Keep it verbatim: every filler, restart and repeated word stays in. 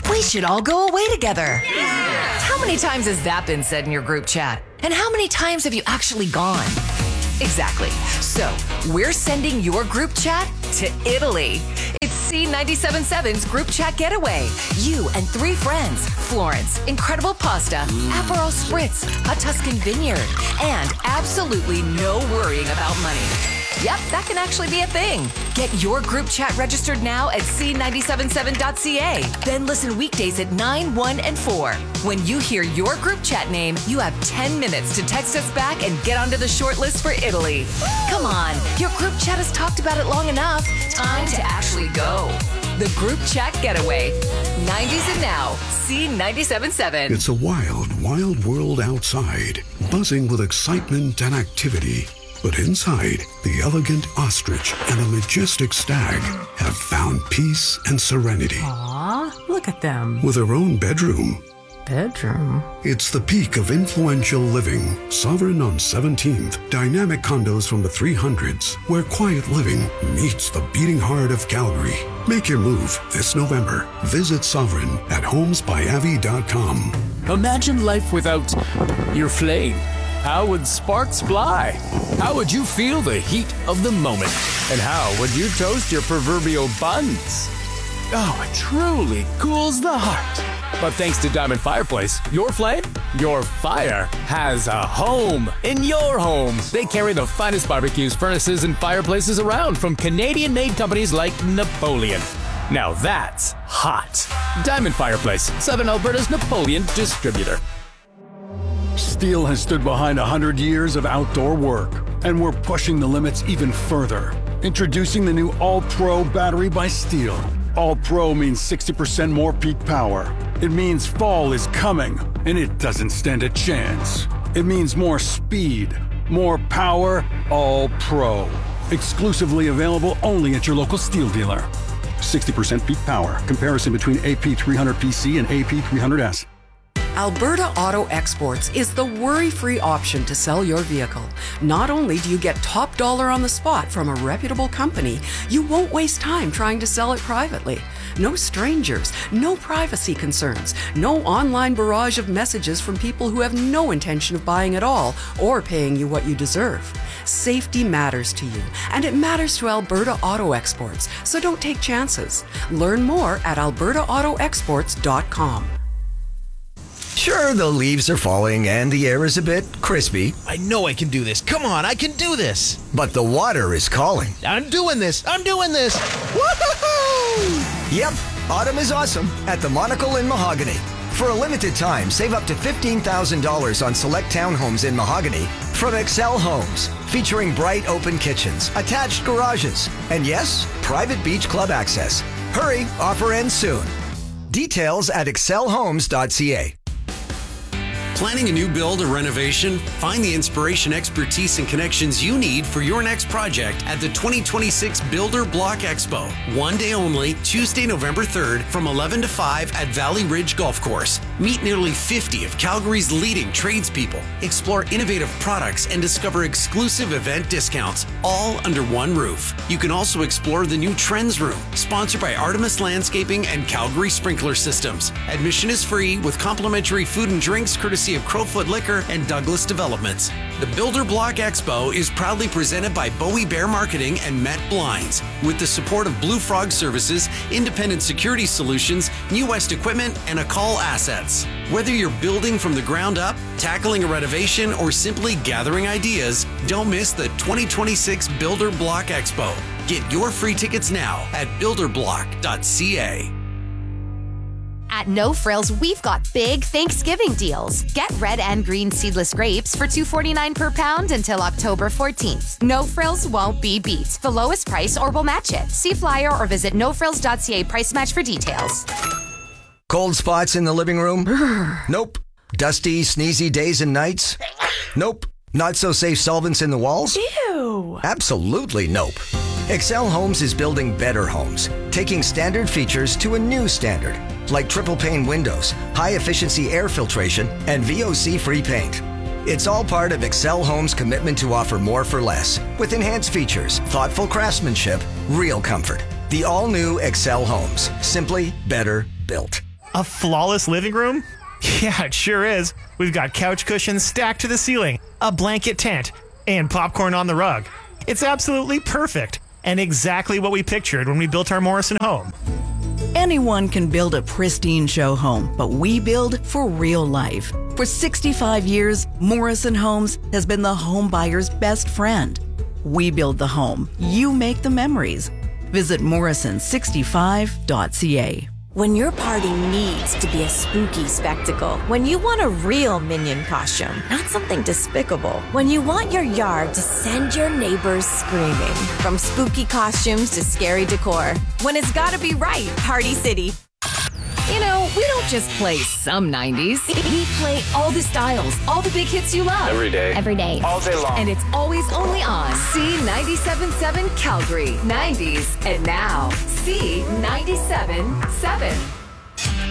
We should all go away together. Yeah. How many times has that been said in your group chat? And how many times have you actually gone? Exactly. So, we're sending your group chat to Italy. It's C ninety-seven point seven's Group Chat Getaway. You and three friends, Florence, incredible pasta, Aperol Spritz, a Tuscan vineyard, and absolutely no worrying about money. Yep, that can actually be a thing. Get your group chat registered now at c nine seven seven dot c a. Then listen weekdays at nine, one, and four. When you hear your group chat name, you have ten minutes to text us back and get onto the short list for Italy. Come on, your group chat has talked about it long enough. Time to actually go. The Group Chat Getaway. nineties and now, C ninety-seven point seven. It's a wild, wild world outside, buzzing with excitement and activity. But inside, the elegant ostrich and the majestic stag have found peace and serenity. Aw, look at them. With their own bedroom. Bedroom? It's the peak of influential living. Sovereign on seventeenth. Dynamic condos from the three hundreds, where quiet living meets the beating heart of Calgary. Make your move this November. Visit Sovereign at homes by avi dot com. Imagine life without your flame. How would sparks fly? How would you feel the heat of the moment? And how would you toast your proverbial buns? Oh, it truly cools the heart. But thanks to Diamond Fireplace, your flame, your fire, has a home in your home. They carry the finest barbecues, furnaces, and fireplaces around from Canadian-made companies like Napoleon. Now that's hot. Diamond Fireplace, Southern Alberta's Napoleon distributor. Stihl has stood behind one hundred years of outdoor work, and we're pushing the limits even further. Introducing the new All-Pro battery by Stihl. All-Pro means sixty percent more peak power. It means fall is coming, and it doesn't stand a chance. It means more speed, more power, All-Pro. Exclusively available only at your local Stihl dealer. sixty percent peak power. Comparison between A P three hundred P C and A P three hundred S. Alberta Auto Exports is the worry-free option to sell your vehicle. Not only do you get top dollar on the spot from a reputable company, you won't waste time trying to sell it privately. No strangers, no privacy concerns, no online barrage of messages from people who have no intention of buying at all or paying you what you deserve. Safety matters to you, and it matters to Alberta Auto Exports, so don't take chances. Learn more at alberta auto exports dot com. Sure, the leaves are falling and the air is a bit crispy. I know I can do this. Come on, I can do this. But the water is calling. I'm doing this. I'm doing this. Woohoo! Yep, autumn is awesome at the Monocle in Mahogany. For a limited time, save up to fifteen thousand dollars on select townhomes in Mahogany from Excel Homes, featuring bright open kitchens, attached garages, and yes, private beach club access. Hurry, offer ends soon. Details at excel homes dot c a. Planning a new build or renovation? Find the inspiration, expertise, and connections you need for your next project at the twenty twenty-six Builder Block Expo. One day only, Tuesday, November third, from eleven to five at Valley Ridge Golf Course. Meet nearly fifty of Calgary's leading tradespeople. Explore innovative products and discover exclusive event discounts, all under one roof. You can also explore the new Trends Room, sponsored by Artemis Landscaping and Calgary Sprinkler Systems. Admission is free with complimentary food and drinks courtesy of Crowfoot Liquor and Douglas Developments. The Builder Block Expo is proudly presented by Bowie Bear Marketing and Met Blinds, with the support of Blue Frog Services, Independent Security Solutions, New West Equipment, and Acol Assets. Whether you're building from the ground up, tackling a renovation, or simply gathering ideas, don't miss the twenty twenty-six Builder Block Expo. Get your free tickets now at builder block dot c a. At No Frills, we've got big Thanksgiving deals. Get red and green seedless grapes for two dollars and forty-nine cents per pound until October fourteenth. No Frills won't be beat. The lowest price or we'll match it. See flyer or visit no frills dot c a price match for details. Cold spots in the living room? Nope. Dusty, sneezy days and nights? Nope. Not so safe solvents in the walls? Ew. Absolutely nope. Excel Homes is building better homes, taking standard features to a new standard, like triple pane windows, high efficiency air filtration, and V O C-free paint. It's all part of Excel Homes' commitment to offer more for less, with enhanced features, thoughtful craftsmanship, real comfort. The all-new Excel Homes, simply better built. A flawless living room? Yeah, it sure is. We've got couch cushions stacked to the ceiling, a blanket tent, and popcorn on the rug. It's absolutely perfect and exactly what we pictured when we built our Morrison home. Anyone can build a pristine show home, but we build for real life. For sixty-five years, Morrison Homes has been the home buyer's best friend. We build the home. You make the memories. Visit morrison sixty-five dot c a. When your party needs to be a spooky spectacle, when you want a real Minion costume, not something despicable, when you want your yard to send your neighbors screaming, from spooky costumes to scary decor, when it's gotta be right, Party City. You know, we don't just play some nineties. We play all the styles, all the big hits you love. Every day. Every day. All day long. And it's always only on C ninety-seven point seven Calgary. nineties. And now, C ninety-seven point seven.